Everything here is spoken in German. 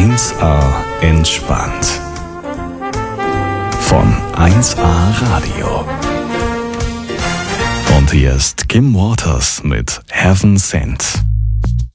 1A entspannt. Von 1A Radio. Und hier ist Kim Waters mit Heaven Sent.